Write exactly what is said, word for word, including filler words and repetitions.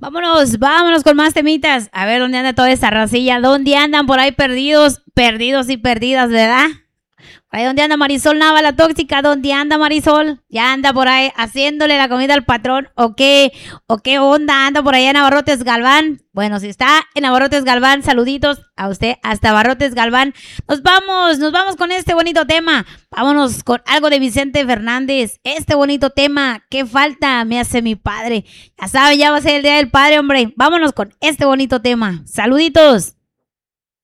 Vámonos, vámonos con más temitas. A ver dónde anda toda esta racilla. ¿Dónde andan por ahí perdidos? Perdidos y perdidas, ¿verdad? Por ahí donde anda Marisol Nava, la tóxica. ¿Dónde anda Marisol? ¿Ya anda por ahí haciéndole la comida al patrón? ¿O qué? ¿O qué onda? ¿Anda por allá en Abarrotes Galván? Bueno, si está en Abarrotes Galván, saluditos a usted hasta Abarrotes Galván. Nos vamos, nos vamos con este bonito tema. Vámonos con algo de Vicente Fernández. Este bonito tema, ¿qué falta me hace mi padre? Ya saben, ya va a ser el Día del Padre, hombre. Vámonos con este bonito tema. Saluditos.